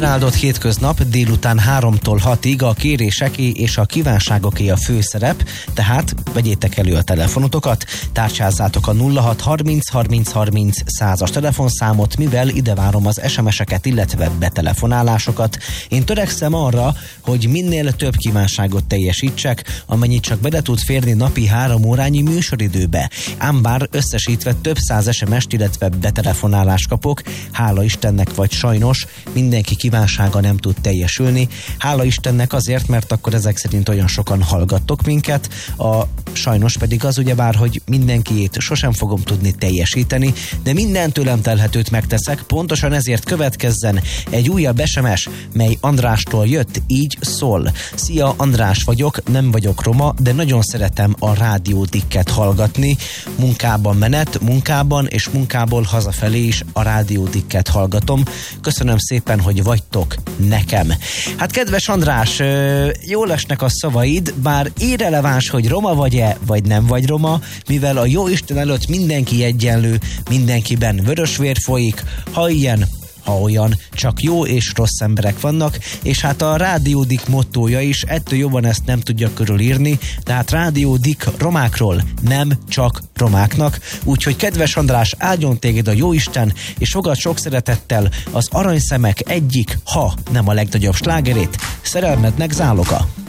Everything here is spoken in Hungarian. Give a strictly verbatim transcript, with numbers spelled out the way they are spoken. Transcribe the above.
minden áldott hétköznap délután háromtól hatig a kéréseké és a kívánságoké a főszerep, tehát vegyétek elő a telefonotokat, tárcsázzátok a nulla hat harminc harminc harminc százas telefonszámot, mivel ide várom az es em eseket, illetve betelefonálásokat. Én törekszem arra, hogy minél több kívánságot teljesítsek, amennyit csak bele tud férni napi három órányi műsoridőbe. Ám bár összesítve több száz es em est, illetve betelefonálást kapok, hála Istennek vagy sajnos mindenki kívánsága nem tud teljesülni. Hála Istennek azért, mert akkor ezek szerint olyan sokan hallgattok minket, a sajnos pedig az ugyebár, hogy mindenkiét sosem fogom tudni teljesíteni, de minden tőlem telhetőt megteszek, pontosan ezért következzen egy újabb es em es, mely Andrástól jött, így szól. Szia, András vagyok, nem vagyok roma, de nagyon szeretem a Rádió Dikket hallgatni. Munkában menet, munkában és munkából hazafelé is a Rádió Dikket hallgatom. Köszönöm szépen, hogy vagytok nekem. Hát kedves András, jól esnek a szavaid, bár irreleváns, hogy roma vagy-e, vagy nem vagy roma, mivel a jóisten előtt mindenki egyenlő, mindenkiben vörösvér folyik, ha ilyen, ha olyan, csak jó és rossz emberek vannak, és hát a Rádió Dik mottója is ettől jobban ezt nem tudja körülírni, tehát Rádió Dik romákról, nem csak romáknak, úgyhogy kedves András, áldjon téged a jóisten, és fogad sok szeretettel az Aranyszemek egyik, ha nem a legnagyobb slágerét, Szerelmednek záloga.